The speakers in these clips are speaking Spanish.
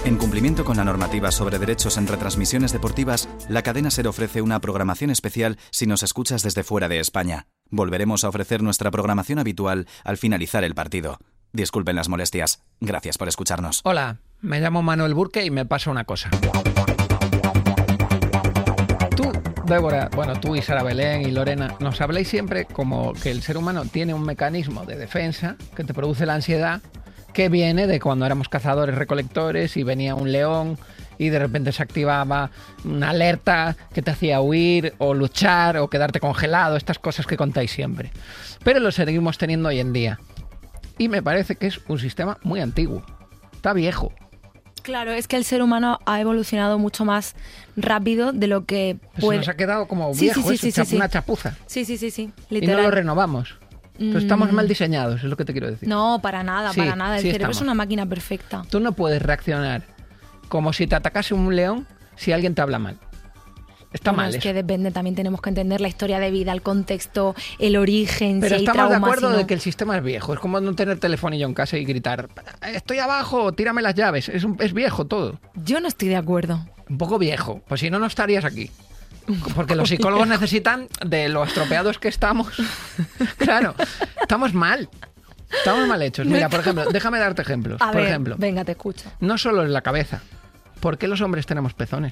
En cumplimiento con la normativa sobre derechos en retransmisiones deportivas, la cadena SER ofrece una programación especial si nos escuchas desde fuera de España. Volveremos a ofrecer nuestra programación habitual al finalizar el partido. Disculpen las molestias. Gracias por escucharnos. Hola, me llamo Manuel Burke y me pasa una cosa. Tú, Débora, tú y Sara Belén y Lorena, nos habláis siempre como que el ser humano tiene un mecanismo de defensa que te produce la ansiedad, que viene de cuando éramos cazadores recolectores y venía un león y de repente se activaba una alerta que te hacía huir o luchar o quedarte congelado, estas cosas que contáis siempre. Pero lo seguimos teniendo hoy en día. Y me parece que es un sistema muy antiguo. Está viejo. Claro, es que el ser humano ha evolucionado mucho más rápido de lo que puede... Nos ha quedado como viejo, una chapuza. Sí, literal. Y Literal. no lo renovamos. Entonces estamos mal diseñados, es lo que te quiero decir. No, para nada. El cerebro es una máquina perfecta. Tú no puedes reaccionar como si te atacase un león si alguien te habla mal. Está mal. Es que depende, también tenemos que entender la historia de vida, el contexto, el origen, pero si hay estamos trauma, de acuerdo si no. de que el sistema es viejo. Es como no tener telefonillo en casa y gritar: estoy abajo, tírame las llaves. Es viejo todo. Yo no estoy de acuerdo. Un poco viejo. Pues si no, no estarías aquí. Porque los psicólogos necesitan de lo estropeados que estamos. Claro, estamos mal. Estamos mal hechos. Mira, por ejemplo, déjame darte ejemplos. Por ejemplo, venga, te escucho. no solo en la cabeza. ¿Por qué los hombres tenemos pezones?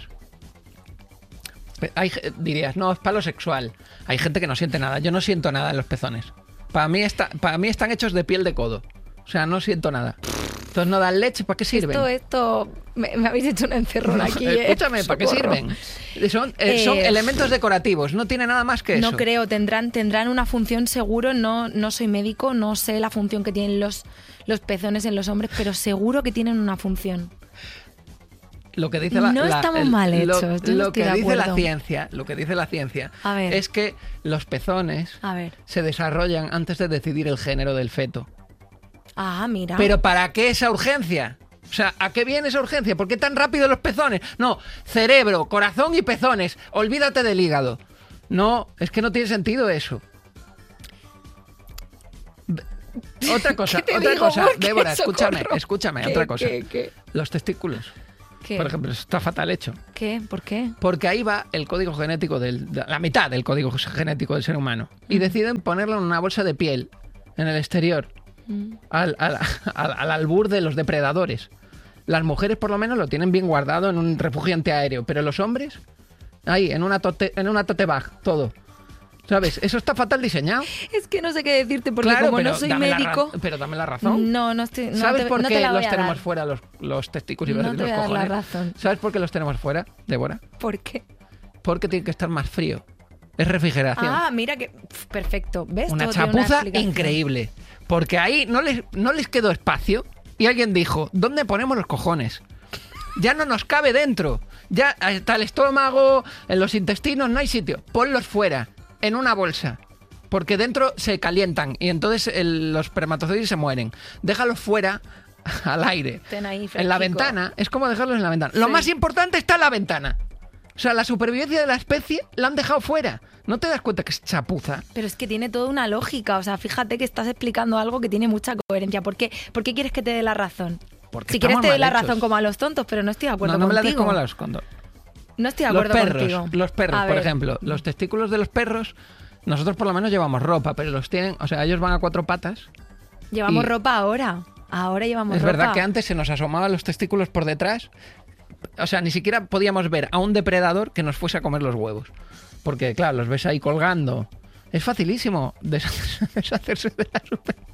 Dirías, no, es para lo sexual. Hay gente que no siente nada. Yo no siento nada en los pezones. Para mí están hechos de piel de codo. O sea, no siento nada. Entonces no dan leche, ¿para qué sirven? Esto me habéis hecho una encerrona aquí. Escúchame, ¿para qué sirven? Son elementos decorativos, no tiene nada más que eso. No creo, tendrán una función seguro. No soy médico, no sé la función que tienen los pezones en los hombres, pero seguro que tienen una función. Lo que dice estamos mal hechos. Lo que dice la ciencia es que los pezones se desarrollan antes de decidir el género del feto. Ah, mira. ¿Pero para qué esa urgencia? O sea, ¿a qué viene esa urgencia? ¿Por qué tan rápido los pezones? No, cerebro, corazón y pezones. Olvídate del hígado. No, es que no tiene sentido eso. Otra cosa, Débora, escúchame, otra cosa. ¿Qué? Los testículos. ¿Qué? Por ejemplo, eso está fatal hecho. ¿Qué? ¿Por qué? Porque ahí va el código genético la mitad del código genético del ser humano. Y deciden ponerlo en una bolsa de piel, en el exterior, al albur de los depredadores. Las mujeres por lo menos lo tienen bien guardado en un refugio antiaéreo, pero los hombres, ahí, en una tote bag, todo. ¿Sabes? Eso está fatal diseñado. Es que no sé qué decirte porque como no soy médico... Pero dame la razón. No estoy... ¿Sabes por qué los tenemos fuera los testículos y los cojones? No te voy a dar la razón. ¿Sabes por qué los tenemos fuera, Débora? ¿Por qué? Porque tiene que estar más frío. Es refrigeración. Ah, mira que... Perfecto. ¿Ves? Una chapuza increíble. Porque ahí no les quedó espacio y alguien dijo, ¿dónde ponemos los cojones? Ya no nos cabe dentro. Ya está el estómago, en los intestinos, no hay sitio. Ponlos fuera, en una bolsa. Porque dentro se calientan y entonces los espermatozoides se mueren. Déjalos fuera, al aire. En la ventana, es como dejarlos en la ventana. Sí. Lo más importante está en la ventana. O sea, la supervivencia de la especie la han dejado fuera. ¿No te das cuenta que es chapuza? Pero es que tiene toda una lógica. O sea, fíjate que estás explicando algo que tiene mucha coherencia. ¿Por qué quieres que te dé la razón? Porque si quieres te doy la razón como a los tontos, pero no estoy de acuerdo contigo. No me la des como a los tontos. No estoy de acuerdo contigo. Los perros, por ejemplo. Los testículos de los perros, nosotros por lo menos llevamos ropa, pero los tienen... O sea, ellos van a cuatro patas. Llevamos ropa ahora. Ahora llevamos ropa. Es verdad que antes se nos asomaban los testículos por detrás. O sea, ni siquiera podíamos ver a un depredador que nos fuese a comer los huevos. Porque, claro, los ves ahí colgando. Es facilísimo deshacerse de la superficie.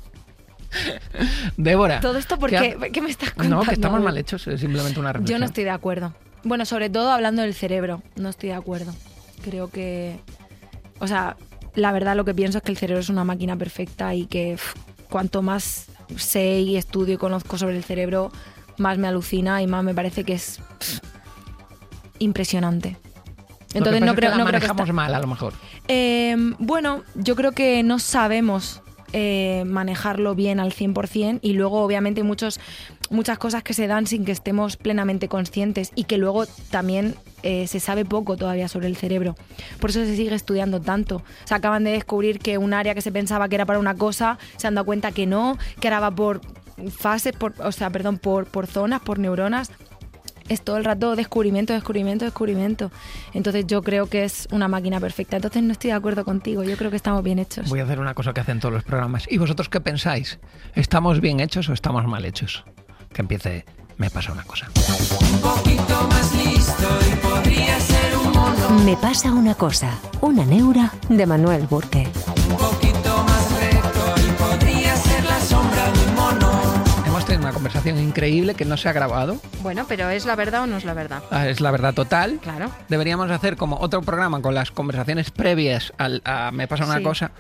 Débora. ¿Todo esto por qué? ¿Qué me estás contando? No, que estamos mal hechos, es simplemente una reflexión. Yo no estoy de acuerdo. Bueno, sobre todo hablando del cerebro, no estoy de acuerdo. Creo que... O sea, la verdad lo que pienso es que el cerebro es una máquina perfecta y que cuanto más sé y estudio y conozco sobre el cerebro, más me alucina y más me parece que es impresionante. Entonces no creo que manejamos mal, a lo mejor. Bueno, yo creo que no sabemos manejarlo bien al 100% y luego obviamente hay muchas cosas que se dan sin que estemos plenamente conscientes y que luego también se sabe poco todavía sobre el cerebro. Por eso se sigue estudiando tanto. Se acaban de descubrir que un área que se pensaba que era para una cosa, se han dado cuenta que no, que ahora va por fases, por zonas, por neuronas. Es todo el rato descubrimiento. Entonces yo creo que es una máquina perfecta. Entonces no estoy de acuerdo contigo. Yo creo que estamos bien hechos. Voy a hacer una cosa que hacen todos los programas. ¿Y vosotros qué pensáis? ¿Estamos bien hechos o estamos mal hechos? Que empiece, me pasa una cosa. Un poquito más listo y podría ser un mono. Me pasa una cosa. Una neura de Manuel Burke. Un poquito más recto y podría ser la sombra de un mono. Hemos tenido una conversación increíble que no se ha grabado. Bueno, pero ¿es la verdad o no es la verdad? Es la verdad total. Claro. Deberíamos hacer como otro programa con las conversaciones previas a Me pasa una Sí. cosa.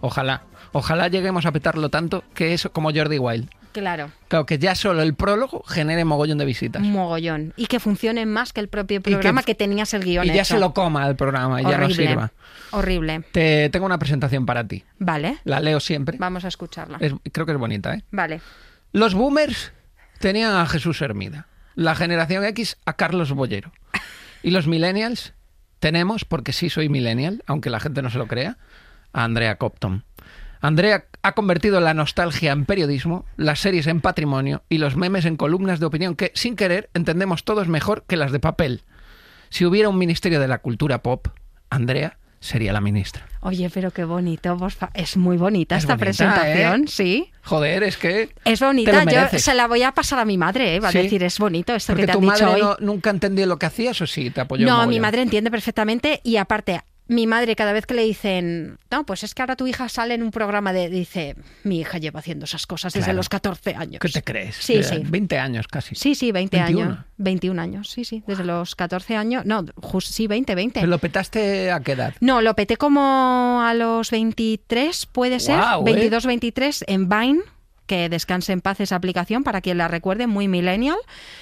Ojalá lleguemos a petarlo tanto que es como Jordi Wild. Claro, Claro, que ya solo el prólogo genere mogollón de visitas. mogollón. Y que funcione más que el propio programa que tenías el guión Y ya hecho. se lo coma el programa y ya no Horrible. sirva. Horrible. Tengo una presentación para ti. Vale, La leo siempre. vamos a escucharla. Creo que es bonita, ¿eh? Vale. Los boomers tenían a Jesús Hermida. La generación X a Carlos Bollero. Y los millennials tenemos, porque sí soy millennial, aunque la gente no se lo crea, a Andrea Copton. Andrea ha convertido la nostalgia en periodismo, las series en patrimonio y los memes en columnas de opinión que, sin querer, entendemos todos mejor que las de papel. Si hubiera un ministerio de la cultura pop, Andrea sería la ministra. Oye, pero qué bonito, es muy bonita Es esta bonita, presentación, ¿eh? sí. Joder, es que... Es Te bonita, lo yo mereces. se la voy a pasar a mi madre, va ¿Sí? a decir, es bonito esto Porque que te tu han dicho madre hoy. nunca entendió lo que hacías o sí te apoyó. No, mogollón? mi madre entiende perfectamente y aparte, mi madre cada vez que le dicen, no, pues es que ahora tu hija sale en un programa dice, mi hija lleva haciendo esas cosas desde Claro. los 14 años. ¿Qué te crees? Sí, sí. 20 años casi. Sí, 20 21. años. 21 años, sí, desde los 14 años. No, sí, 20. ¿Pero lo petaste a qué edad? No, lo peté como a los 23, puede ser, Guau, 22, 23, en Vine, que descanse en paz esa aplicación, para quien la recuerde, muy millennial.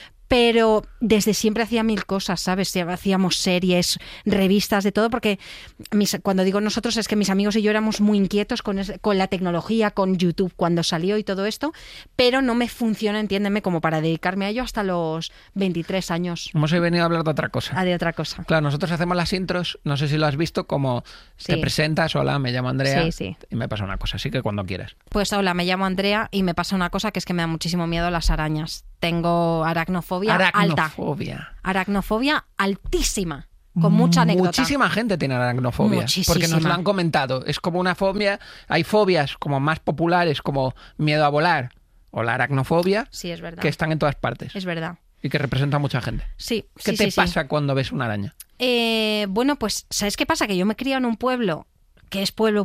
Pero desde siempre hacía mil cosas, ¿sabes? Hacíamos series, revistas, de todo, porque cuando digo nosotros es que mis amigos y yo éramos muy inquietos con la tecnología, con YouTube cuando salió y todo esto, pero no me funciona, entiéndeme, como para dedicarme a ello hasta los 23 años. Hemos venido a hablar de otra cosa. De otra cosa. Claro, nosotros hacemos las intros, no sé si lo has visto, como Sí. te presentas, hola, me llamo Andrea, Sí. y me pasa una cosa, así que cuando quieras. Pues hola, me llamo Andrea y me pasa una cosa que es que me da muchísimo miedo a las arañas. Tengo aracnofobia alta. Aracnofobia. Aracnofobia altísima, con mucha anécdota. Muchísima gente tiene aracnofobia, Muchísima. porque nos lo han comentado. Es como una fobia, hay fobias como más populares, como miedo a volar o la aracnofobia, Sí, es verdad. que están en todas partes Es verdad. y que representan a mucha gente. Sí, ¿Qué sí, te sí, sí. pasa cuando ves una araña? Bueno, pues, ¿sabes qué pasa? Que yo me crié en un pueblo que es pueblo,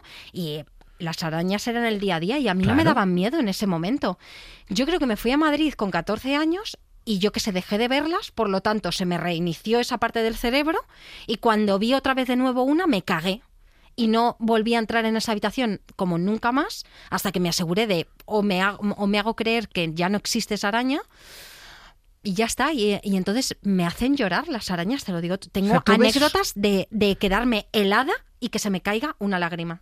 y las arañas eran el día a día y a mí no me Claro. daban miedo en ese momento. Yo creo que me fui a Madrid con 14 años y yo que sé, dejé de verlas, por lo tanto se me reinició esa parte del cerebro y cuando vi otra vez de nuevo una me cagué. Y no volví a entrar en esa habitación como nunca más hasta que me aseguré de o me hago creer que ya no existe esa araña. Y ya está, y entonces me hacen llorar las arañas, te lo digo. Tengo O sea, ¿tú ves- anécdotas de quedarme helada y que se me caiga una lágrima.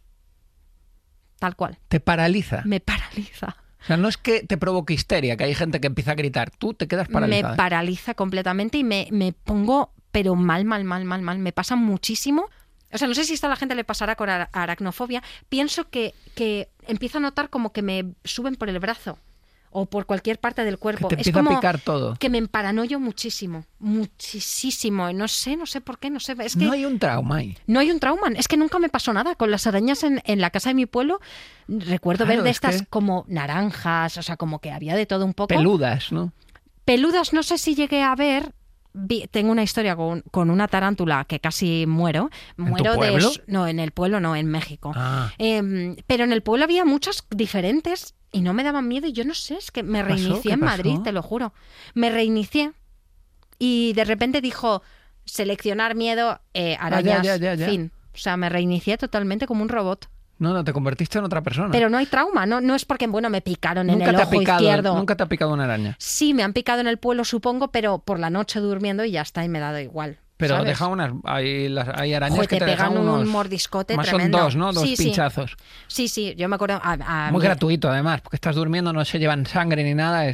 Tal cual. Te paraliza. Me paraliza. O sea, no es que te provoque histeria, que hay gente que empieza a gritar, tú te quedas paralizada. Me paraliza completamente y me pongo, pero mal. Me pasa muchísimo. O sea, no sé si esto a la gente le pasará con aracnofobia. Pienso que empiezo a notar como que me suben por el brazo o por cualquier parte del cuerpo. Que te Es empieza a como picar todo. que me emparanoio muchísimo. Muchísimo. No sé por qué, no sé. Es que No hay un trauma ahí. no hay un trauma. Es que nunca me pasó nada. Con las arañas en la casa de mi pueblo, recuerdo Claro, ver de es estas que- como naranjas, o sea, como que había de todo un poco. Peludas, ¿no? Peludas no sé si llegué a ver. Tengo una historia con una tarántula que casi muero. ¿En Muero tu pueblo? No, en el pueblo no, en México. Ah. Pero en el pueblo había muchas diferentes y no me daban miedo. Y yo no sé, es que me ¿Qué pasó? reinicié ¿Qué en Madrid, pasó? te lo juro. Me reinicié y de repente dijo seleccionar miedo, arañas, ya. fin. O sea, me reinicié totalmente como un robot. No, te convertiste en otra persona. Pero no hay trauma, no es porque, bueno, me picaron en nunca el te ha ojo picado, izquierdo. Nunca te ha picado una araña. Sí, me han picado en el pueblo, supongo, pero por la noche durmiendo y ya está, y me ha dado igual. Pero ¿sabes? deja unas. Hay arañas Joder, que te pegan dejan unos. un mordiscote Más tremendo. son dos, ¿no? Dos Sí, sí. pinchazos. Sí, yo me acuerdo. Muy gratuito, además, porque estás durmiendo, no se llevan sangre ni nada, es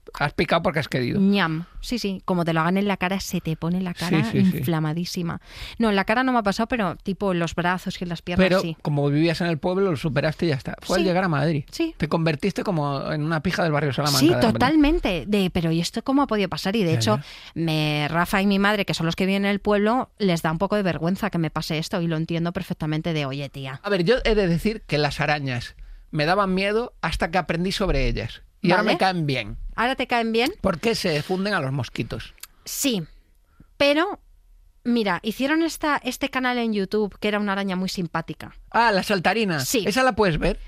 Has picado porque has querido. ñam. Sí, como te lo hagan en la cara, se te pone la cara Sí. inflamadísima. No, en la cara no me ha pasado, pero tipo en los brazos y en las piernas Pero sí. como vivías en el pueblo, lo superaste y ya está. Fue al Sí. llegar a Madrid. Sí. Te convertiste como en una pija del barrio Salamanca. Sí, de repente. totalmente. Pero ¿y esto cómo ha podido pasar? Y de hecho, Rafa y mi madre, que son los que viven en el pueblo, les da un poco de vergüenza que me pase esto y lo entiendo perfectamente de, oye, tía. A ver, yo he de decir que las arañas me daban miedo hasta que aprendí sobre ellas. Y ahora Vale. me caen bien. ¿Ahora te caen bien? Porque se funden a los mosquitos. Sí, pero mira, hicieron este canal en YouTube que era una araña muy simpática. Ah, la saltarina. Sí. ¿Esa la puedes ver?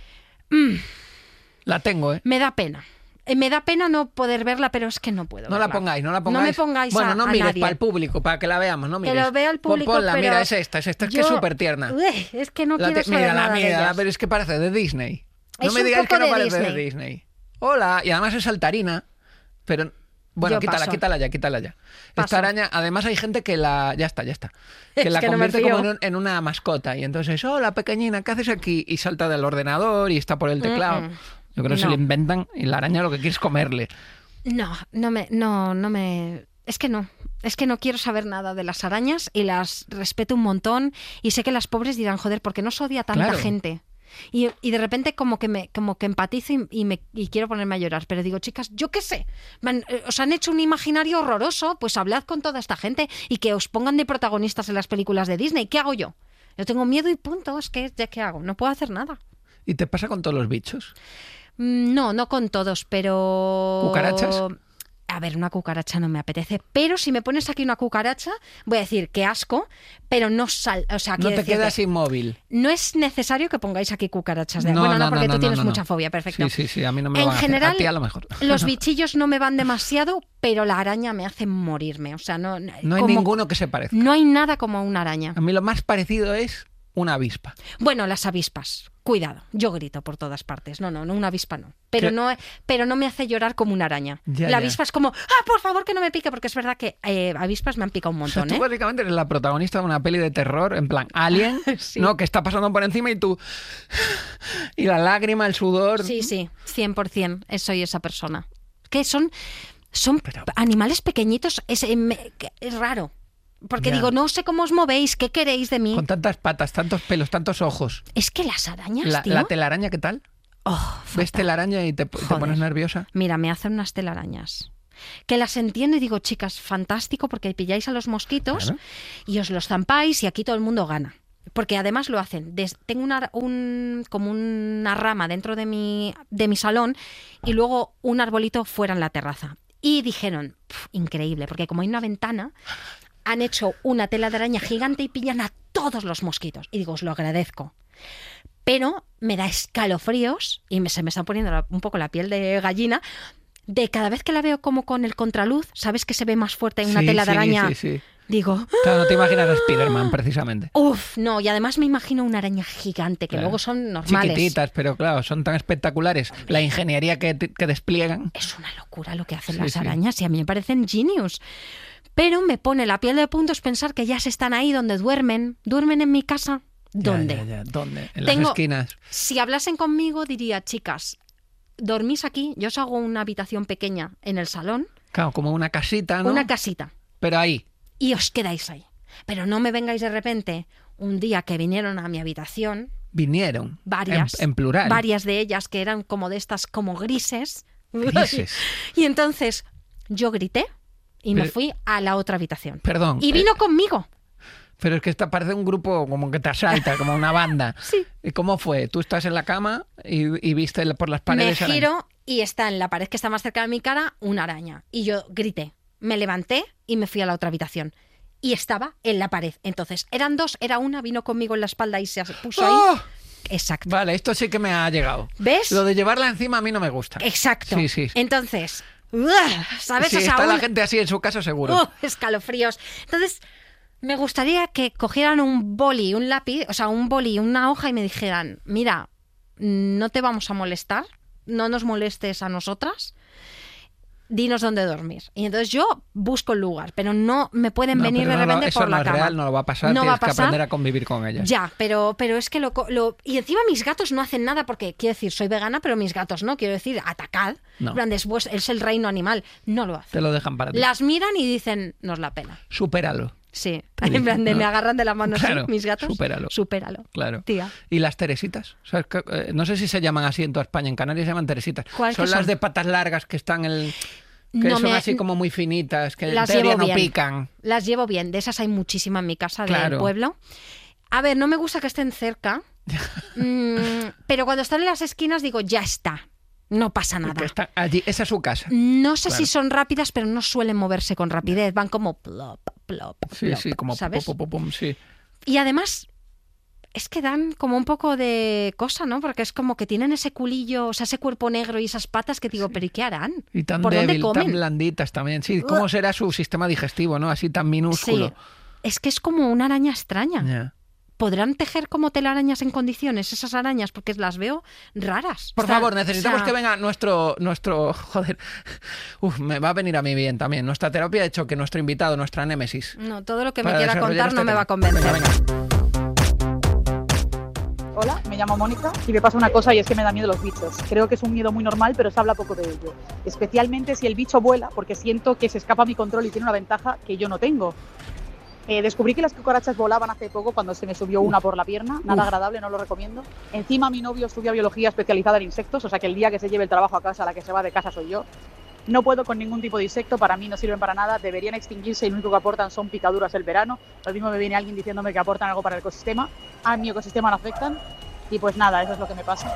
La tengo, ¿eh? Me da pena. Me da pena no poder verla, pero es que no puedo No la verla. pongáis. No me pongáis Bueno, a no mires nadie. para el público, para que la veamos, no mires. Que lo vea el público, Ponla, pero mira, es esta, es que es súper tierna. Es que no quiero saber nada de Mírala, ellas. pero es que parece de Disney. No Es me un digáis que poco no de parece de Disney. Disney. Hola, y además es saltarina, pero... Bueno, Yo quítala paso. quítala ya. Paso. Esta araña, además hay gente que la... Ya está. Que Es la que no me convierte como fío. en una mascota. Y entonces, hola, pequeñina, ¿qué haces aquí? Y salta del ordenador y está por el teclado. Yo creo que se No. lo inventan y la araña lo que quiere es comerle. No me... Es que no quiero saber nada de las arañas y las respeto un montón y sé que las pobres dirán, joder, ¿por qué no se odia tanta Claro. gente? Y de repente como que empatizo y quiero ponerme a llorar, pero digo, chicas, yo qué sé, os han hecho un imaginario horroroso, pues hablad con toda esta gente y que os pongan de protagonistas en las películas de Disney. ¿Qué hago yo? Yo tengo miedo y punto, es que ¿ya qué hago? No puedo hacer nada. ¿Y te pasa con todos los bichos? No con todos, pero... ¿Cucarachas? A ver, una cucaracha no me apetece, pero si me pones aquí una cucaracha, voy a decir que asco, pero no o sea, No quiero te decirte, quedas inmóvil. no es necesario que pongáis aquí cucarachas. No, Bueno, no, no, porque no, tú no, tienes no, no. mucha fobia, perfecto. Sí, a mí no me lo En van a hacer. general, A ti a lo mejor. los bichillos no me van demasiado, pero la araña me hace morirme. O sea, no No hay ninguno que se parezca. No hay nada como una araña. A mí lo más parecido es una avispa. Bueno, las avispas, cuidado, yo grito por todas partes. No, una avispa no. Pero ¿Qué? pero no me hace llorar como una araña. Ya, la ya. avispa es como, por favor que no me pique, porque es verdad que avispas me han picado un O sea, montón, tú básicamente eres la protagonista de una peli de terror, en plan Alien, Sí. ¿no? Que está pasando por encima y tú... Y la lágrima, el sudor... Sí, 100%, soy esa persona. Que son Pero- animales pequeñitos, es raro. Porque Ya. digo, no sé cómo os movéis, qué queréis de mí. Con tantas patas, tantos pelos, tantos ojos. Es que las arañas, La, tío... la telaraña, ¿qué tal? ¿Ves fatal. telaraña y te Joder. pones nerviosa? Mira, me hacen unas telarañas. Que las entiendo y digo, chicas, fantástico, porque pilláis a los mosquitos Claro. y os los zampáis y aquí todo el mundo gana. Porque además lo hacen. Tengo como una rama dentro de mi salón y luego un arbolito fuera en la terraza. Y dijeron, increíble, porque como hay una ventana, han hecho una tela de araña gigante y pillan a todos los mosquitos. Y digo, os lo agradezco. Pero me da escalofríos y se me está poniendo un poco la piel de gallina de cada vez que la veo como con el contraluz, ¿sabes que se ve más fuerte en una Sí, tela de sí, araña? sí. Digo, Claro, no te imaginas a Spiderman, precisamente. uff, no, y además me imagino una araña gigante que Claro. luego son normales. Chiquititas, pero claro, son tan espectaculares. La ingeniería que despliegan. Es una locura lo que hacen Sí, las sí. arañas y a mí me parecen genius. Pero me pone la piel de puntos pensar que ellas están ahí donde duermen. ¿Duermen en mi casa? ¿Dónde? Ya. ¿Dónde? En Tengo- las esquinas. Si hablasen conmigo diría, chicas, dormís aquí, yo os hago una habitación pequeña en el salón, Claro, como una casita, ¿no? una casita, Pero ahí. y os quedáis ahí. Pero no me vengáis de repente un día que vinieron a mi habitación, Vinieron. varias, En plural. varias de ellas que eran como de estas como grises. Grises. Y entonces yo grité y me Pero- fui a la otra habitación. Perdón. Y vino conmigo. Pero es que esta parece un grupo como que te asalta, como una banda. Sí. ¿Y cómo fue? Tú estás en la cama y viste por las Me paredes... araña. giro y está en la pared que está más cerca de mi cara una araña. Y yo grité, me levanté y me fui a la otra habitación. Y estaba en la pared. Entonces, eran dos, era una, vino conmigo en la espalda y se puso ahí. ¡Oh! Exacto. Vale, esto sí que me ha llegado. ¿Ves? Lo de llevarla encima a mí no me gusta. Exacto. Sí. Entonces, ¿sabes? Si O sea, está la un- gente así en su casa, seguro. escalofríos. Entonces, me gustaría que cogieran un boli, un lápiz, o sea, un boli, una hoja y me dijeran, mira, no te vamos a molestar, no nos molestes a nosotras, dinos dónde dormir. Y entonces yo busco el lugar, pero no me pueden venir de repente eso por la no cama. Es real, no lo va a pasar, No tienes va a que pasar. aprender a convivir con ellas. Ya, pero es que y encima mis gatos no hacen nada porque, quiero decir, soy vegana, pero mis gatos no, quiero decir, atacad. No. En plan, después es el reino animal. No lo hacen. Te lo dejan para ti. Las miran y dicen, nos la pela. Supéralo. Sí, Te en dicen, plan de ¿no? me agarran de la mano Claro, así, mis gatos. supéralo. Claro. Tía. ¿Y las teresitas? ¿Sabes qué? No sé si se llaman así en toda España, en Canarias se llaman teresitas. ¿Cuáles Son que las son? de patas largas que están que No son me- así como muy finitas, que en Las teoría llevo no bien. pican. Las llevo bien, de esas hay muchísimas en mi casa del Claro. pueblo. A ver, no me gusta que estén cerca, pero cuando están en las esquinas digo, ya está, no pasa Que nada. están allí, esa es su casa. No sé Claro. si son rápidas, pero no suelen moverse con rapidez, van como plop, plop, Sí, plop, sí, como ¿sabes? pum, pum, pum, pum, sí. Y además es que dan como un poco de cosa, ¿no? Porque es como que tienen ese culillo, o sea, ese cuerpo negro y esas patas que digo, ¿pero y qué harán? Y tan ¿Por dónde débil, tan comen? blanditas también. Sí, ¿cómo será su sistema digestivo, no? Así tan minúsculo. Sí, es que es como una araña extraña. Ya. ¿Podrán tejer como telarañas en condiciones esas arañas? Porque las veo raras. Por O sea, favor, necesitamos o sea, que venga nuestro, joder, me va a venir a mí bien también. Nuestra terapia ha hecho que nuestro invitado, nuestra némesis, No, todo lo que me para quiera desarrollar contar no este me va a tema. convencer. Venga, venga. Hola, me llamo Mónica y me pasa una cosa y es que me da miedo los bichos. Creo que es un miedo muy normal, pero se habla poco de ello. Especialmente si el bicho vuela, porque siento que se escapa a mi control y tiene una ventaja que yo no tengo. Descubrí que las cucarachas volaban hace poco cuando se me subió una por la pierna. Nada agradable, no lo recomiendo. Encima mi novio estudia biología especializada en insectos, o sea que el día que se lleve el trabajo a casa, la que se va de casa soy yo. No puedo con ningún tipo de insecto, para mí no sirven para nada, deberían extinguirse y lo único que aportan son picaduras el verano. Lo mismo me viene alguien diciéndome que aportan algo para el ecosistema. A mi ecosistema no afectan y pues nada, eso es lo que me pasa.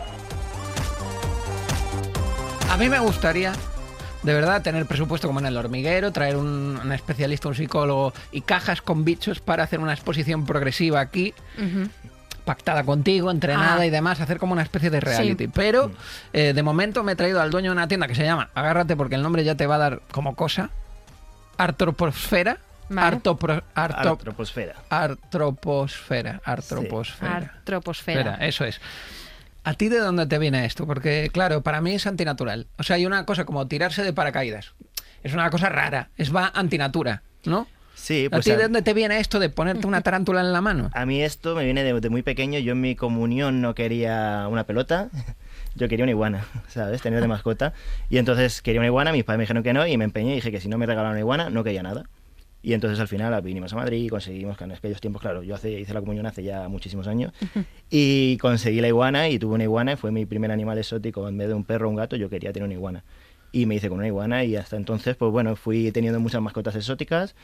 A mí me gustaría, de verdad, tener presupuesto como en El Hormiguero, traer un especialista, un psicólogo y cajas con bichos para hacer una exposición progresiva aquí, Ujú. pactada contigo, entrenada Ah. y demás, hacer como una especie de reality. Pero de momento me he traído al dueño de una tienda que se llama, agárrate porque el nombre ya te va a dar como cosa, Artroposfera. Vale. Artroposfera. Artroposfera. Artroposfera. Eso es. ¿A ti de dónde te viene esto? Porque, claro, para mí es antinatural. O sea, hay una cosa como tirarse de paracaídas. Es una cosa rara. Va antinatura, ¿no? Sí, ¿A pues ti de dónde te viene esto de ponerte una tarántula en la mano? a mí esto me viene de muy pequeño. Yo en mi comunión no quería una pelota, yo quería una iguana, ¿sabes? Tener de mascota. Y entonces quería una iguana, mis padres me dijeron que no y me empeñé y dije que si no me regalaban una iguana no quería nada. Y entonces al final vinimos a Madrid y conseguimos, que en aquellos tiempos, claro, yo hice la comunión hace ya muchísimos años y conseguí la iguana y tuve una iguana y fue mi primer animal exótico. En vez de un perro o un gato yo quería tener una iguana. Y me hice con una iguana y hasta entonces, pues bueno, fui teniendo muchas mascotas exóticas,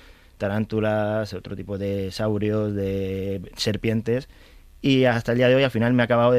tarántulas, otro tipo de saurios, de serpientes. Y hasta el día de hoy al final me he acabado